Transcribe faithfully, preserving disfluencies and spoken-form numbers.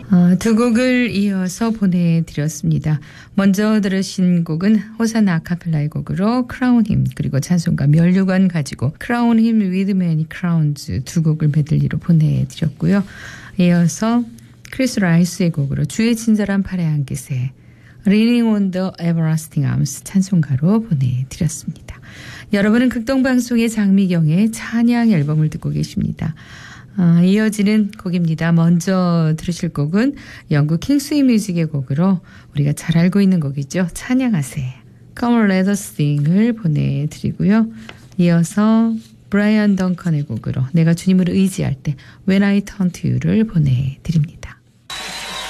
어, 두 곡을 이어서 보내드렸습니다. 먼저 들으신 곡은 호사나 아카펠라의 곡으로 크라운 힘, 그리고 찬송가 면류관 가지고 크라운 힘 with many crowns 두 곡을 메들리로 보내드렸고요. 이어서 크리스 라이스의 곡으로 주의 친절한 팔에 안기세 Leaning on the Everlasting Arms 찬송가로 보내드렸습니다. 여러분은 극동방송의 장미경의 찬양 앨범을 듣고 계십니다. 아, 이어지는 곡입니다. 먼저 들으실 곡은 영국 킹스위 뮤직의 곡으로 우리가 잘 알고 있는 곡이죠. 찬양하세 Come Let Us Sing을 보내드리고요. 이어서 브라이언 덩컨의 곡으로 내가 주님을 의지할 때 When I Turn to You를 보내드립니다.